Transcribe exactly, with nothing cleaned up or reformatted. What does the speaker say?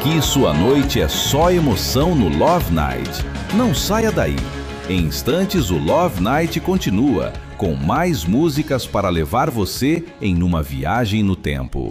Aqui sua noite é só emoção no Love Night. Não saia daí. Em instantes o Love Night continua, com mais músicas para levar você em uma viagem no tempo.